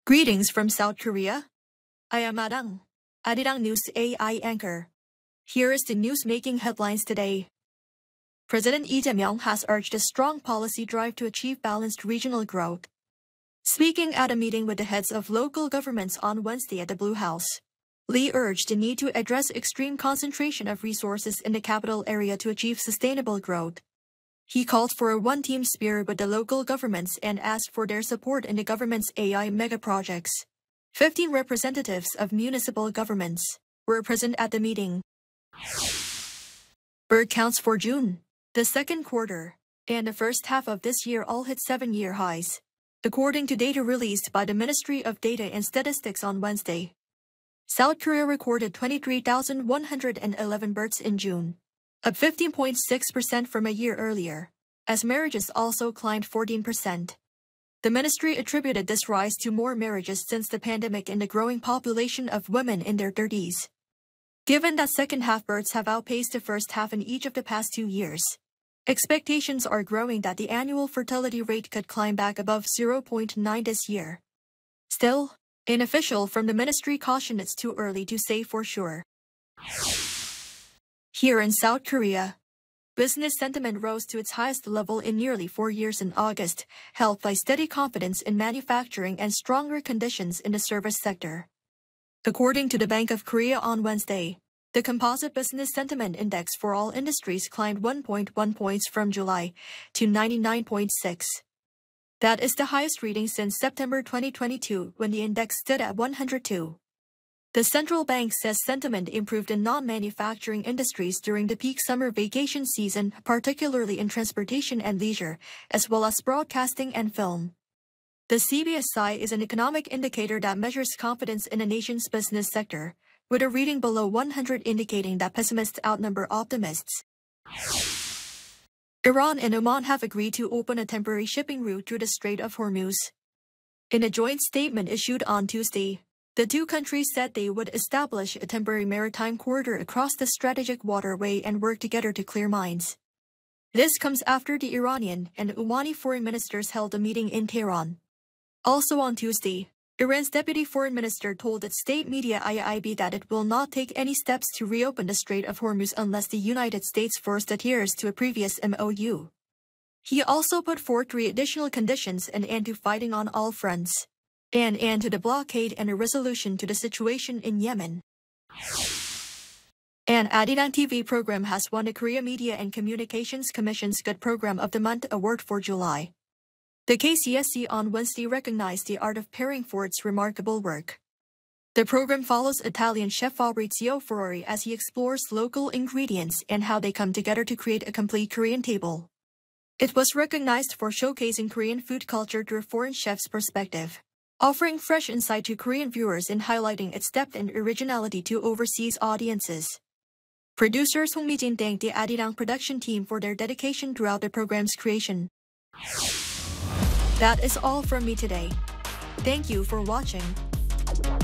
Greetings from South Korea. I am Adang, Arirang News AI anchor. Here is the news-making headlines today. President Lee Jae-myung has urged a strong policy drive to achieve balanced regional growth. Speaking at a meeting with the heads of local governments on Wednesday at the Blue House, Lee urged the need to address extreme concentration of resources in the capital area to achieve sustainable growth. He called for a one-team spirit with the local governments and asked for their support in the government's AI mega-projects. 15 representatives of municipal governments were present at the meeting. Bird counts for June, the second quarter, and the first half of this year all hit 7-year highs, according to data released by the Ministry of Data and Statistics on Wednesday. South Korea recorded 23,111 births in June, up 15.6% from a year earlier, as marriages also climbed 14%. The ministry attributed this rise to more marriages since the pandemic and the growing population of women in their 30s. Given that second-half births have outpaced the first half in each of the past 2 years, expectations are growing that the annual fertility rate could climb back above 0.9 this year. Still, an official from the ministry cautioned it's too early to say for sure. Here in South Korea, business sentiment rose to its highest level in nearly 4 years in August, helped by steady confidence in manufacturing and stronger conditions in the service sector. According to the Bank of Korea on Wednesday, the Composite Business Sentiment Index for all industries climbed 1.1 points from July to 99.6. That is the highest reading since September 2022, when the index stood at 102. The central bank says sentiment improved in non-manufacturing industries during the peak summer vacation season, particularly in transportation and leisure, as well as broadcasting and film. The CBSI is an economic indicator that measures confidence in a nation's business sector, with a reading below 100 indicating that pessimists outnumber optimists. Iran and Oman have agreed to open a temporary shipping route through the Strait of Hormuz. In a joint statement issued on Tuesday, the two countries said they would establish a temporary maritime corridor across the strategic waterway and work together to clear mines. This comes after the Iranian and Omani foreign ministers held a meeting in Tehran. Also on Tuesday, Iran's deputy foreign minister told its state media IIB that it will not take any steps to reopen the Strait of Hormuz unless the United States first adheres to a previous MOU. He also put forth 3 additional conditions: an end to fighting on all fronts, an end to the blockade, and a resolution to the situation in Yemen. An Arirang TV program has won the Korea Media and Communications Commission's Good Program of the Month award for July. The KCSC on Wednesday recognized the art of pairing for its remarkable work. The program follows Italian chef Fabrizio Ferrari as he explores local ingredients and how they come together to create a complete Korean table. It was recognized for showcasing Korean food culture through a foreign chef's perspective, offering fresh insight to Korean viewers and highlighting its depth and originality to overseas audiences. Producers Hong Mi-jin thanked the Arirang production team for their dedication throughout the program's creation. That is all from me today. Thank you for watching.